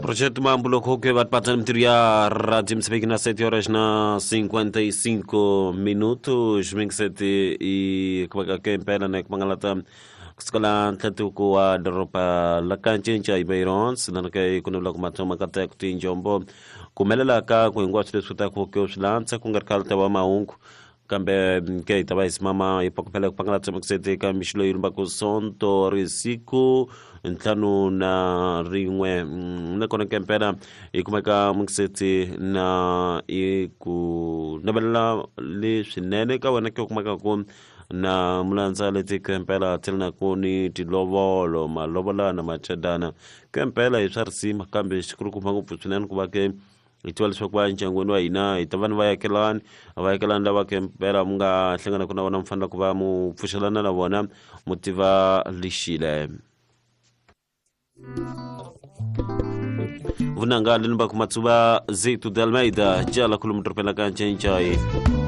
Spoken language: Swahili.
Projeto Mambulo que vai para meteria rádio Moçambique nas 7 horas na 55 minutos, 27 e como é que é pena, né? Como ela tá sekolah tatu ko daropa lakanchen cha Ibeirons na kai kuno la kuma toma kata kutin jombo kumelela ka ko ngwa tsle suta ko ke uslanza kungar kalta wa maungu kambe ke tabais mama ipokpele pangala tsama ksete ka mishlo yirba ko sonto risiko ntano na ringwe na kona kempera ikumeka mksete na iku nabala le shinene ka wana ke kumeka ko na mulanza leti kempela tilna kuni tilovolo malobola na machadana kempela isarsi makambe shukuru kumangu putunan kubake itwal sokwa nchangwenu aina itavan vaya kelanda wakempera munga hlengana kuna wana mfanda kuba mu fushalana na wana motiva lishile vunanga linba kumatsuba zitu dalmaida jala kulumtropela kanchen chai